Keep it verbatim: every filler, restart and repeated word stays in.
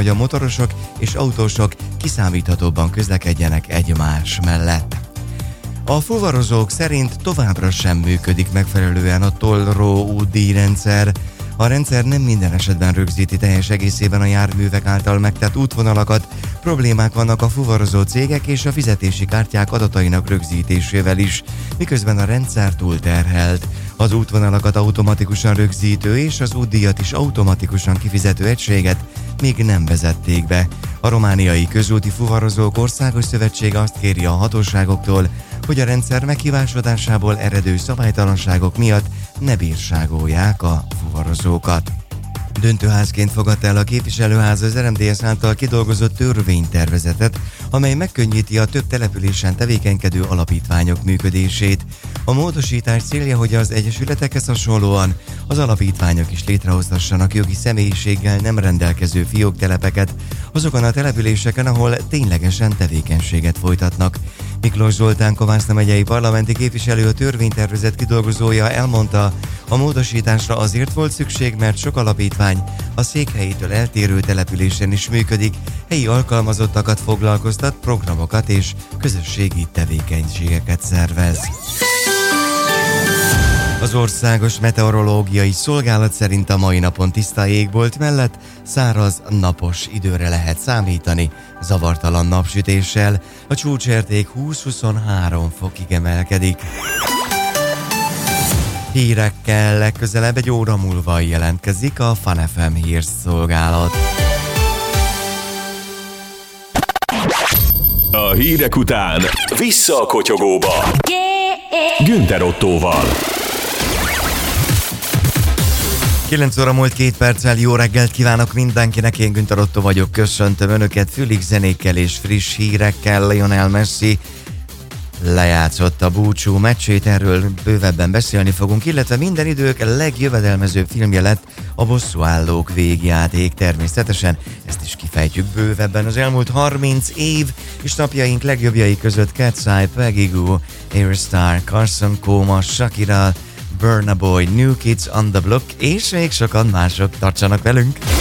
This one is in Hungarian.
hogy a motorosok és autósok kiszámíthatóbban közlekedjenek egymás mellett. A fuvarozók szerint továbbra sem működik megfelelően a tollró díjrendszer. A rendszer nem minden esetben rögzíti teljes egészében a járművek által megtett útvonalakat, problémák vannak a fuvarozó cégek és a fizetési kártyák adatainak rögzítésével is, miközben a rendszer túlterhelt. Az útvonalakat automatikusan rögzítő és az útdíjat is automatikusan kifizető egységet még nem vezették be. A romániai közúti fuvarozók országos szövetsége azt kéri a hatóságoktól, hogy a rendszer meghibásodásából eredő szabálytalanságok miatt ne bírságolják a fuvarozókat. Döntőházként fogadta el a képviselőház az er em dé es által kidolgozott törvénytervezetet, amely megkönnyíti a több településen tevékenykedő alapítványok működését. A módosítás célja, hogy az egyesületekhez hasonlóan az alapítványok is létrehozhassanak jogi személyiséggel nem rendelkező fióktelepeket azokon a településeken, ahol ténylegesen tevékenységet folytatnak. Miklós Zoltán Kovászna megyei parlamenti képviselő, a törvénytervezet kidolgozója elmondta, a módosításra azért volt szükség, mert sok alapítvány a székhelyétől eltérő településen is működik, helyi alkalmazottakat foglalkoztat, programokat és közösségi tevékenységeket szervez. Az Országos Meteorológiai Szolgálat szerint a mai napon tiszta égbolt mellett száraz, napos időre lehet számítani, zavartalan napsütéssel. A csúcsérték húsz-huszonhárom fokig emelkedik. Hírekkel legközelebb egy óra múlva jelentkezik a Fun ef em hírszolgálat. A hírek után vissza a kotyogóba. Günther Ottóval. kilenc óra múlt két perccel, jó reggelt kívánok mindenkinek, én Günther Ottó vagyok, köszöntöm Önöket fülig zenékkel és friss hírekkel. Lionel Messi lejátszott a búcsú meccsét, erről bővebben beszélni fogunk, illetve minden idők legjövedelmezőbb filmje lett a Bosszúállók végjáték. Természetesen ezt is kifejtjük bővebben. Az elmúlt harminc év és napjaink legjobbjai között Cat's Eye, Peggy Gou, Airstar, Carson Coma, Shakira, Burna Boy, New Kids on the Block és még sokan mások. Tartsanak velünk!